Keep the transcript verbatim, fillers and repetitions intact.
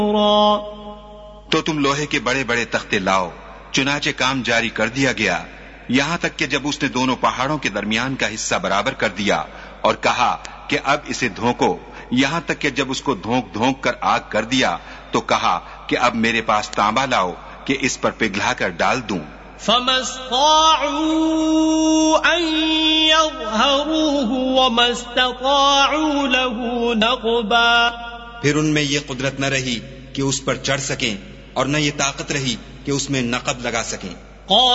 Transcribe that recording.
तो तुम लोहे के बड़े बड़े तख्ते लाओ। चुनाचे काम जारी कर दिया गया, यहाँ तक कि जब उसने दोनों पहाड़ों के दरमियान का हिस्सा बराबर कर दिया और कहा कि अब इसे धोंको, यहाँ तक कि जब उसको धोंक धोंक कर आग कर दिया तो कहा कि अब मेरे पास तांबा लाओ कि इस पर पिघला कर डाल दूं। फिर उनमें ये कुदरत न रही कि उस पर चढ़ सकें और न ये ताकत रही कि उसमें नकब लगा सकें।